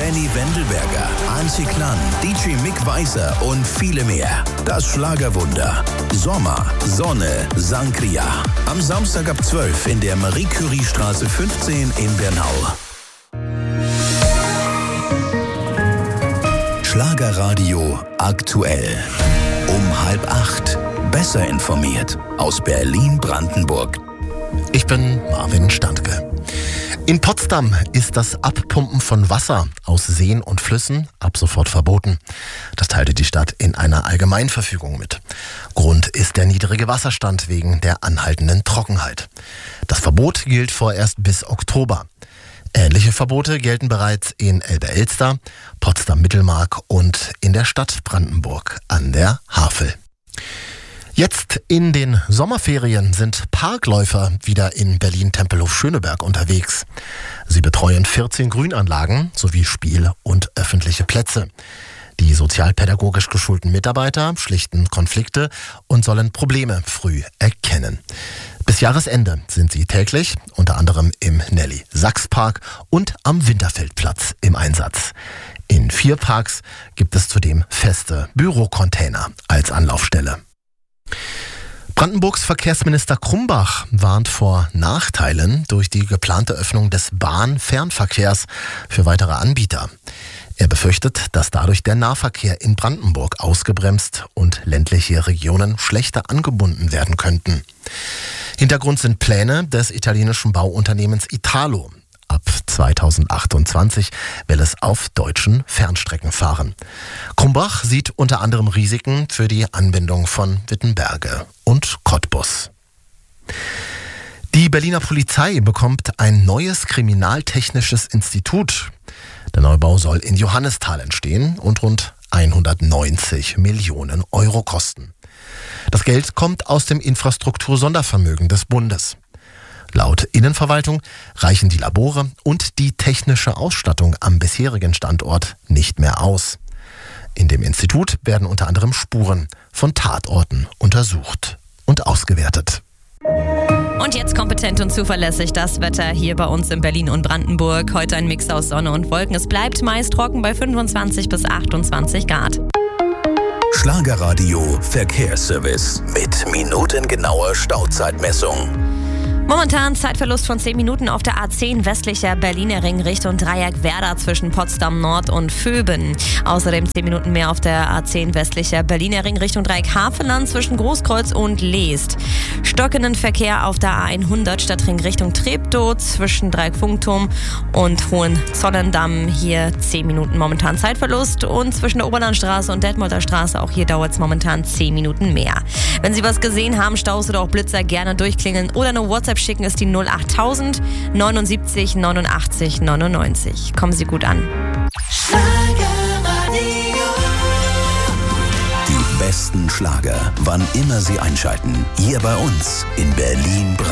Annie Wendelberger, Antje Klan, DJ Mick Weiser und viele mehr. Das Schlagerwunder. Sommer, Sonne, Sangria. Am Samstag ab 12 in der Marie-Curie-Straße 15 in Bernau. Schlagerradio aktuell. Um 7:30. Besser informiert aus Berlin-Brandenburg. Ich bin Marvin Standke. In Potsdam ist das Abpumpen von Wasser aus Seen und Flüssen ab sofort verboten. Das teilte die Stadt in einer Allgemeinverfügung mit. Grund ist der niedrige Wasserstand wegen der anhaltenden Trockenheit. Das Verbot gilt vorerst bis Oktober. Ähnliche Verbote gelten bereits in Elbe-Elster, Potsdam-Mittelmark und in der Stadt Brandenburg an der Havel. Jetzt in den Sommerferien sind Parkläufer wieder in Berlin-Tempelhof-Schöneberg unterwegs. Sie betreuen 14 Grünanlagen sowie Spiel- und öffentliche Plätze. Die sozialpädagogisch geschulten Mitarbeiter schlichten Konflikte und sollen Probleme früh erkennen. Bis Jahresende sind sie täglich, unter anderem im Nelly-Sachs-Park und am Winterfeldplatz im Einsatz. In 4 Parks gibt es zudem feste Bürocontainer als Anlaufstelle. Brandenburgs Verkehrsminister Krumbach warnt vor Nachteilen durch die geplante Öffnung des Bahnfernverkehrs für weitere Anbieter. Er befürchtet, dass dadurch der Nahverkehr in Brandenburg ausgebremst und ländliche Regionen schlechter angebunden werden könnten. Hintergrund sind Pläne des italienischen Bauunternehmens Italo. Ab 2028 will es auf deutschen Fernstrecken fahren. Krumbach sieht unter anderem Risiken für die Anbindung von Wittenberge und Cottbus. Die Berliner Polizei bekommt ein neues kriminaltechnisches Institut. Der Neubau soll in Johannisthal entstehen und rund 190 Millionen Euro kosten. Das Geld kommt aus dem Infrastruktur-Sondervermögen des Bundes. Laut Innenverwaltung reichen die Labore und die technische Ausstattung am bisherigen Standort nicht mehr aus. In dem Institut werden unter anderem Spuren von Tatorten untersucht und ausgewertet. Und jetzt kompetent und zuverlässig das Wetter hier bei uns in Berlin und Brandenburg. Heute ein Mix aus Sonne und Wolken. Es bleibt meist trocken bei 25 bis 28 Grad. Schlagerradio Verkehrsservice mit minutengenauer Stauzeitmessung. Momentan Zeitverlust von 10 Minuten auf der A10 westlicher Berliner Ring Richtung Dreieck Werder zwischen Potsdam Nord und Vöben. Außerdem 10 Minuten mehr auf der A10 westlicher Berliner Ring Richtung Dreieck Havelland zwischen Großkreuz und Leest. Stockenden Verkehr auf der A100 Stadtring Richtung Treptow zwischen Dreieck Funkturm und Hohenzollern-Damm. Hier 10 Minuten momentan Zeitverlust und zwischen der Oberlandstraße und Detmolder Straße, auch hier dauert es momentan 10 Minuten mehr. Wenn Sie was gesehen haben, Staus oder auch Blitzer, gerne durchklingeln oder eine WhatsApp schicken, ist die 08000 79 89 99. Kommen Sie gut an. Die besten Schlager, wann immer Sie einschalten. Hier bei uns in Berlin.